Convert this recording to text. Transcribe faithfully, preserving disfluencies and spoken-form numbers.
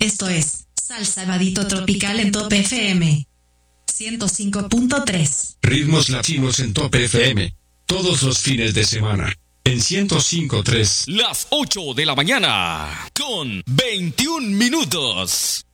Esto es Salsa Vadito Tropical en Top F M ciento cinco punto tres. Ritmos latinos en Top F M. Todos los fines de semana. En ciento cinco punto tres. Las ocho de la mañana. Con veintiún minutos.